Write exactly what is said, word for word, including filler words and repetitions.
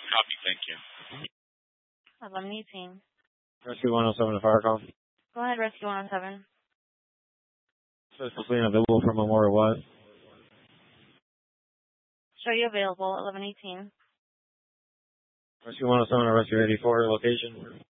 Copy, thank you. eleven eighteen. Rescue one oh seven to fire call. Go ahead, Rescue one oh seven. Physical scene available for Memorial West. Show you available, eleven eighteen. Rescue one oh seven to Rescue eighty-four, location.